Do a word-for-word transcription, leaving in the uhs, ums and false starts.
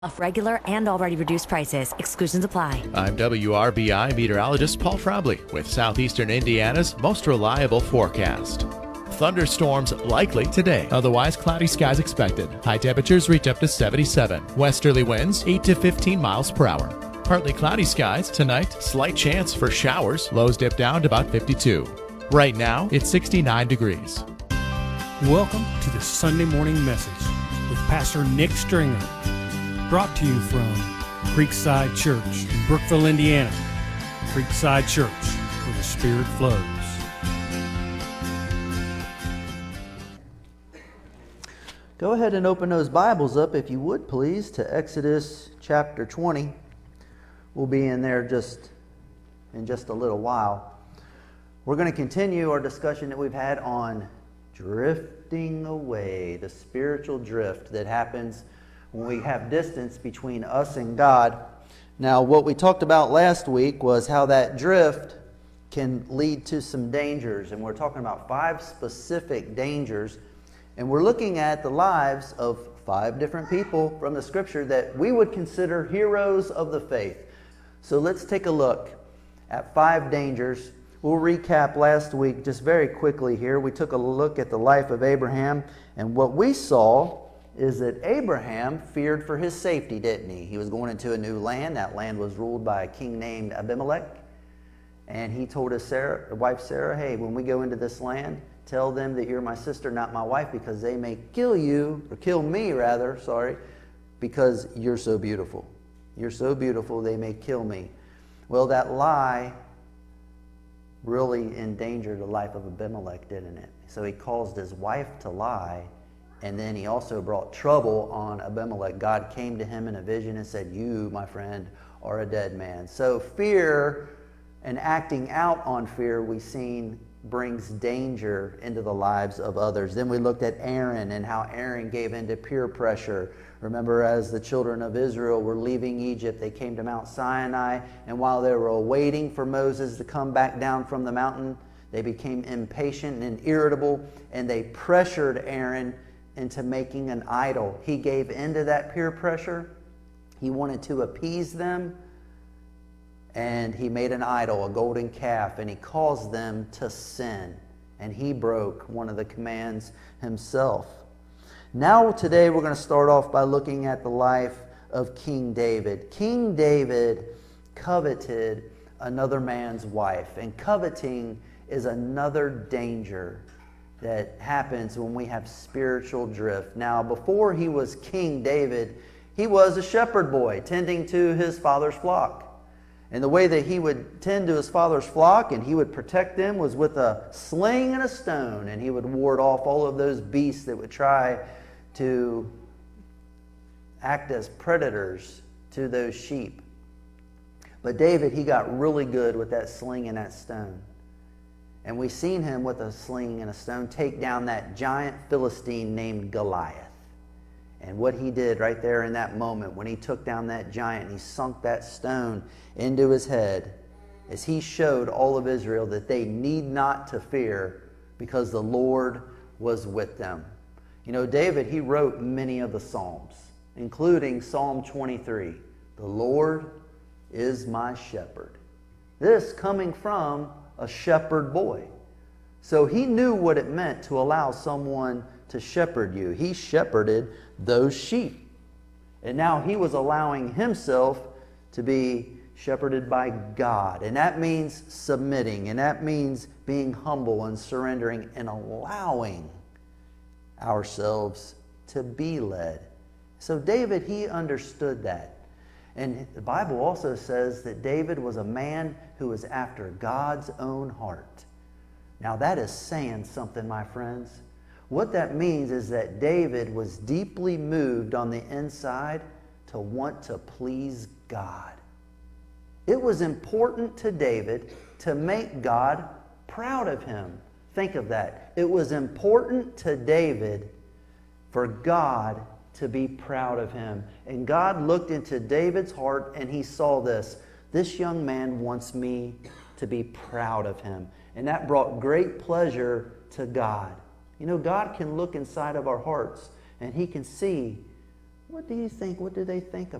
Off regular and already reduced prices. Exclusions apply. I'm W R B I meteorologist Paul Frobley with Southeastern Indiana's most reliable forecast. Thunderstorms likely today. Otherwise, cloudy skies expected. High temperatures reach up to seventy-seven. Westerly winds eight to fifteen miles per hour. Partly cloudy skies tonight. Slight chance for showers. Lows dip down to about fifty-two. Right now, it's sixty-nine degrees. Welcome to the Sunday morning message with Pastor Nick Stringer. Brought to you from Creekside Church in Brookville, Indiana. Creekside Church, where the Spirit flows. Go ahead and open those Bibles up, if you would, please, to Exodus chapter twenty. We'll be in there just in just a little while. We're going to continue our discussion that we've had on drifting away, the spiritual drift that happens when we have distance between us and God. Now, what we talked about last week was how that drift can lead to some dangers, and we're talking about five specific dangers, and we're looking at the lives of five different people from the Scripture that we would consider heroes of the faith. So let's take a look at five dangers. We'll recap last week just very quickly here. We took a look at the life of Abraham, and what we saw is that Abraham feared for his safety, didn't he? He was going into a new land. That land was ruled by a king named Abimelech. And he told his Sarah, wife Sarah, hey, when we go into this land, tell them that you're my sister, not my wife, because they may kill you, or kill me rather, sorry, because you're so beautiful. You're so beautiful, they may kill me. Well, that lie really endangered the life of Abimelech, didn't it? So he caused his wife to lie. And then he also brought trouble on Abimelech. God came to him in a vision and said, you, my friend, are a dead man. So fear and acting out on fear, we've seen, brings danger into the lives of others. Then we looked at Aaron and how Aaron gave in to peer pressure. Remember, as the children of Israel were leaving Egypt, they came to Mount Sinai. And while they were waiting for Moses to come back down from the mountain, they became impatient and irritable, and they pressured Aaron into making an idol. He gave into that peer pressure. He wanted to appease them, and he made an idol, a golden calf, and he caused them to sin, and he broke one of the commands himself. Now today we're going to start off by looking at the life of King David. King David coveted another man's wife, and coveting is another danger that happens when we have spiritual drift. Now, before he was King David, he was a shepherd boy tending to his father's flock. And the way that he would tend to his father's flock and he would protect them was with a sling and a stone, and he would ward off all of those beasts that would try to act as predators to those sheep. But David, he got really good with that sling and that stone. And we've seen him with a sling and a stone take down that giant Philistine named Goliath. And what he did right there in that moment when he took down that giant, he sunk that stone into his head, is he showed all of Israel that they need not to fear because the Lord was with them. You know, David, he wrote many of the Psalms, including Psalm twenty-three. The Lord is my shepherd. This coming from a shepherd boy. So he knew what it meant to allow someone to shepherd you. He shepherded those sheep. And now he was allowing himself to be shepherded by God. And that means submitting. And that means being humble and surrendering and allowing ourselves to be led. So David, he understood that. And the Bible also says that David was a man who was after God's own heart. Now that is saying something, my friends. What that means is that David was deeply moved on the inside to want to please God. It was important to David to make God proud of him. Think of that. It was important to David for God to be proud of him. And God looked into David's heart and he saw this. This young man wants me to be proud of him. And that brought great pleasure to God. You know, God can look inside of our hearts and he can see What do you think? What do they think